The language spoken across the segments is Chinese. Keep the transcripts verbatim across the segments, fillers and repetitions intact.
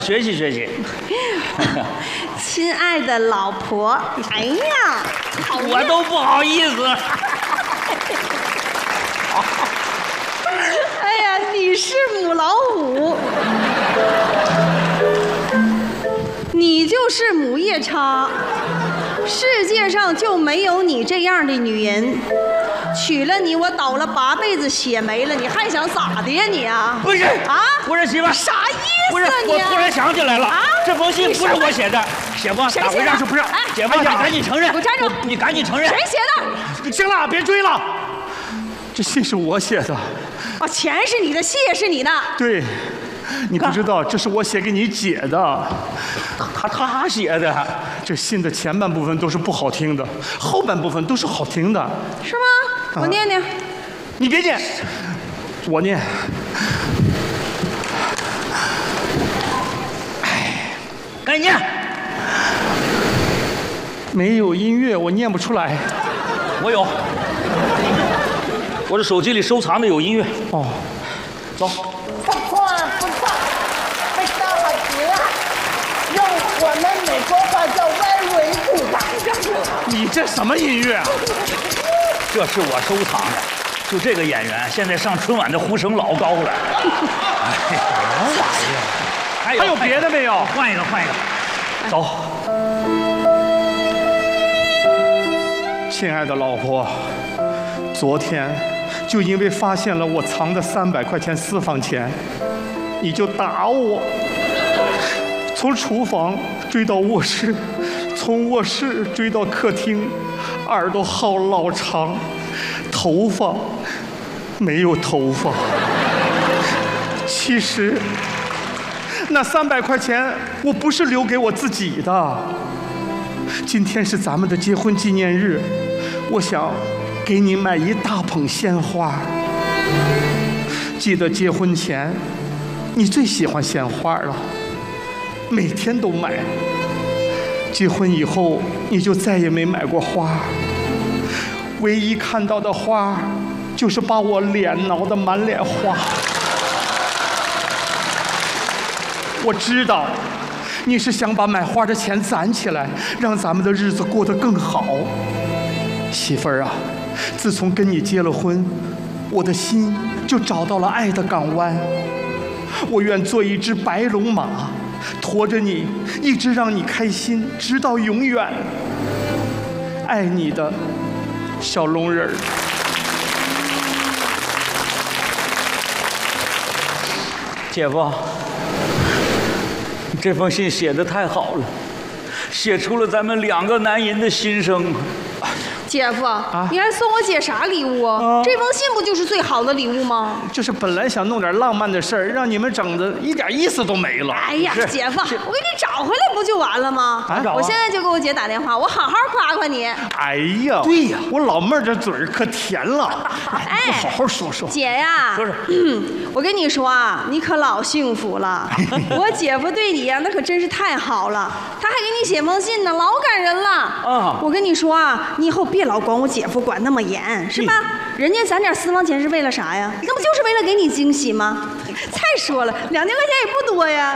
学习学习。 亲爱的老婆，哎呀， 我都不好意思。 哎呀，你是母老虎，你就是母夜叉，世界上就没有你这样的女人。娶了你，我倒了八辈子血霉了，你还想咋的呀你啊？ 不是啊， 不是媳妇， 啥意不是思啊你？ 我突然想起来了， 啊， 这封信不是我写的，姐夫，咋回事？是不是？姐夫，你赶紧承认！ 给我站住！ 你赶紧承认！ 谁写的？ 行了，别追了。这信是我写的。 啊，钱是你的，戏也是你的。 对，你不知道，这是我写给你姐的。 他他写的。 这信的前半部分都是不好听的，后半部分都是好听的。 是吗？我念念。 你别念，我念。 哎，赶紧念。 没有音乐，我念不出来。 我有，我的手机里收藏的有音乐。 哦， 走。 不错不错，非常好极了。用我们美国话叫 very good。 你这什么音乐啊？ 这是我收藏的，就这个演员现在上春晚的呼声老高了。哎呀，玩意儿！还有还有别的没有？ 换一个，换一个。走。 亲爱的老婆，昨天就因为发现了我藏的三百块钱私房钱，你就打我，从厨房追到卧室，从卧室追到客厅，耳朵好老长，头发没有头发。其实那三百块钱我不是留给我自己的，今天是咱们的结婚纪念日，我想给你买一大捧鲜花。记得结婚前你最喜欢鲜花了，每天都买。结婚以后你就再也没买过花，唯一看到的花就是把我脸挠得满脸花。我知道你是想把买花的钱攒起来，让咱们的日子过得更好。媳妇儿啊，自从跟你结了婚，我的心就找到了爱的港湾。我愿做一只白龙马，驮着你，一直让你开心，直到永远。爱你的小龙人儿。 姐夫，这封信写得太好了，写出了咱们两个男人的心声。 姐夫，啊、你还送我姐啥礼物啊？啊这封信不就是最好的礼物吗？ 就是本来想弄点浪漫的事儿，让你们整的一点意思都没了。 哎呀，姐夫，我给你找回来不就完了吗？啊、我现在就给我姐打电话，我好好夸夸你。 哎呀， 对呀， 我老妹儿这嘴儿可甜了。 哎， 我好好说说。 姐呀， 说说。 嗯，我跟你说啊，你可老幸福了。我姐夫对你呀、啊，那可真是太好了，他还给你写封信呢，老感人了。啊，我跟你说啊，你以后别。别老管我姐夫管那么严，是吧？人家攒点私房钱是为了啥呀？那不就是为了给你惊喜吗？再说了，两千块钱也不多呀。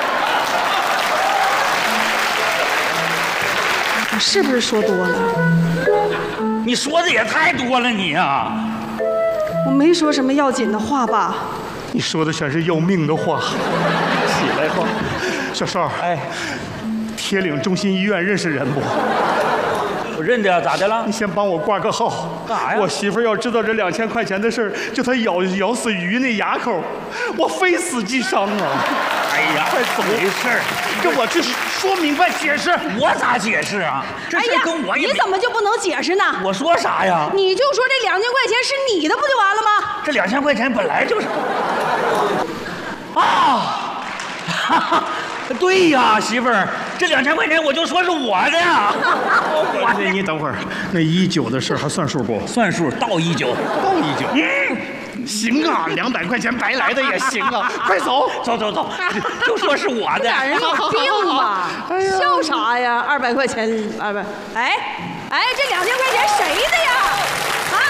我是不是说多了？ 你说的也太多了，你啊！ 我没说什么要紧的话吧？ 你说的全是要命的话。起来吧，小邵。哎，铁岭中心医院认识人不？ 我认得呀，咋的了？ 你先帮我挂个号。 干啥呀？ 我媳妇要知道这两千块钱的事儿，就她咬咬死鱼那牙口，我非死即伤啊！ 哎呀， 快走！ 没事儿， 跟我就是说明白解释。 我咋解释啊？这事跟我也…… 你怎么就不能解释呢？ 我说啥呀？ 你就说这两千块钱是你的，不就完了吗？ 这两千块钱本来就是……啊！哈哈。对呀，媳妇儿，这两千块钱我就说是我的呀。 我这你等会儿，那一九的事还算数不？ 算数，到一九， 到一九。嗯，行啊，两百块钱白来的也行啊。快走， 走走走，就说是我的。 俩人有病吧？笑啥呀？二百块钱，二百，哎哎，这两千块钱谁的呀？